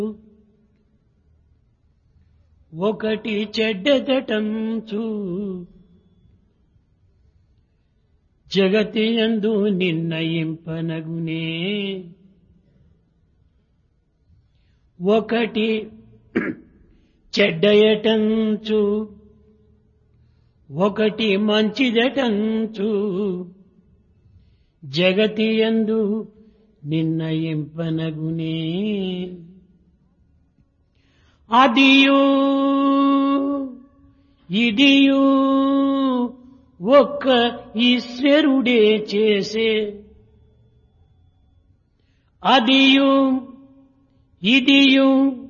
ఒకటి చెడ్డదటంచు జగతియందు నిర్ణయింపనగునే. ఒకటి చెడ్డయటంచు ఒకటి మంచిదటంచు జగతియందు నిర్ణయింపనగునే. అదియు ఇదియు ఒక్క ఈశ్వరుడే చేసే. అదియు ఇదియు